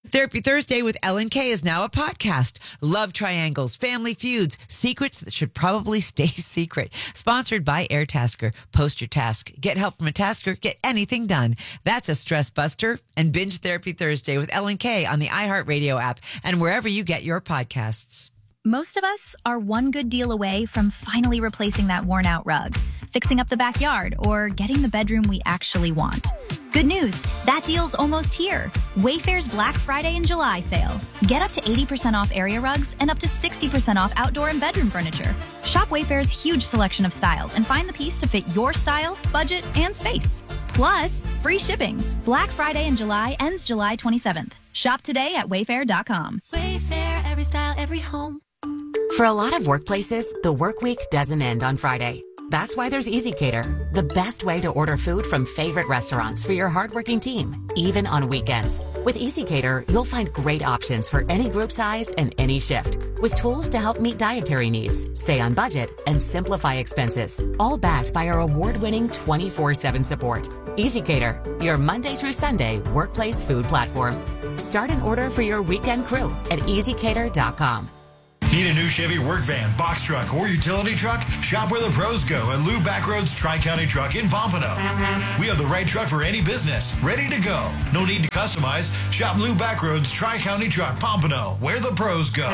Therapy Thursday with Ellen K is now a podcast. Love triangles, family feuds, secrets that should probably stay secret. Sponsored by Airtasker. Post your task. Get help from a tasker. Get anything done. That's a stress buster. And binge Therapy Thursday with Ellen K on the iHeartRadio app and wherever you get your podcasts. Most of us are one good deal away from finally replacing that worn-out rug, fixing up the backyard, or getting the bedroom we actually want. Good news, that deal's almost here. Wayfair's Black Friday and July sale. Get up to 80% off area rugs and up to 60% off outdoor and bedroom furniture. Shop Wayfair's huge selection of styles and find the piece to fit your style, budget, and space. Plus, free shipping. Black Friday in July ends July 27th. Shop today at wayfair.com. Wayfair, every style, every home. For a lot of workplaces, the work week doesn't end on Friday. That's why there's EasyCater, the best way to order food from favorite restaurants for your hardworking team, even on weekends. With EasyCater, you'll find great options for any group size and any shift, with tools to help meet dietary needs, stay on budget, and simplify expenses, all backed by our award-winning 24/7 support. EasyCater, your Monday through Sunday workplace food platform. Start an order for your weekend crew at easycater.com. Need a new Chevy work van, box truck, or utility truck? Shop where the pros go at Lou Backroads Tri-County Truck in Pompano. We have the right truck for any business, ready to go. No need to customize. Shop Lou Backroads Tri-County Truck, Pompano, where the pros go.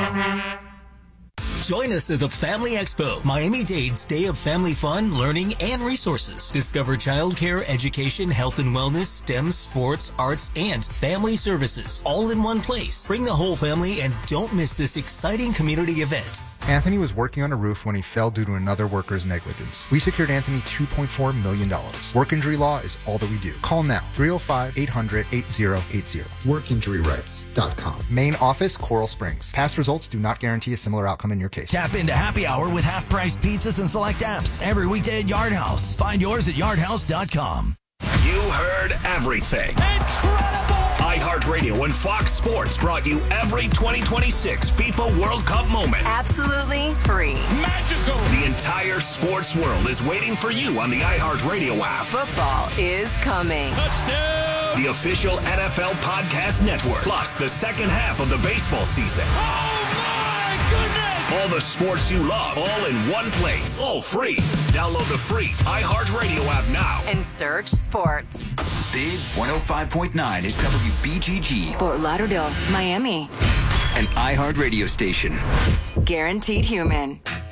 Join us at the Family Expo, Miami-Dade's day of family fun, learning, and resources. Discover childcare, education, health and wellness, STEM, sports, arts, and family services, all in one place. Bring the whole family and don't miss this exciting community event. Anthony was working on a roof when he fell due to another worker's negligence. We secured Anthony $2.4 million. Work injury law is all that we do. Call now, 305-800-8080. WorkInjuryRights.com. Main office, Coral Springs. Past results do not guarantee a similar outcome in your case. Tap into happy hour with half-priced pizzas and select apps every weekday at Yard House. Find yours at yardhouse.com. You heard everything. Incredible! iHeartRadio and Fox Sports brought you every 2026 FIFA World Cup moment. Absolutely free. Magical! The entire sports world is waiting for you on the iHeartRadio app. Football is coming. Touchdown! The official NFL podcast network. Plus the second half of the baseball season. Oh my goodness! All the sports you love, all in one place. All free. Download the free iHeartRadio app now. And search sports. Big 105.9 is WBGG. Fort Lauderdale, Miami. An iHeart radio station. Guaranteed human.